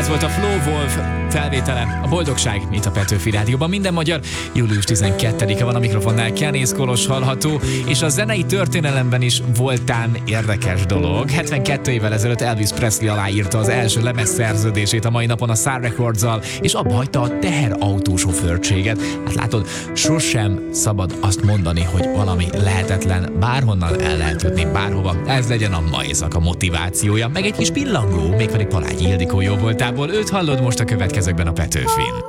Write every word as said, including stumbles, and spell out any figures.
Ez volt a Flow Wolf felvétele, a boldogság, mint a Petőfi Rádióban. Minden magyar, július tizenkettedike van, a mikrofonnál Kenész Kolos hallható, és a zenei történelemben is voltán érdekes dolog. hetvenkét évvel ezelőtt Elvis Presley aláírta az első lemezszerződését a mai napon a Sun Records-al, és abba hagyta a teherautósofőrséget. Hát látod, sosem szabad azt mondani, hogy valami lehetetlen, bárhonnan el lehet jutni, bárhova. Ez legyen a ma éjszaka motivációja, meg egy kis pillangó, mégpedig Palágyi Ildikó jó voltából. Őt hallod most a következőkben a Petőfin.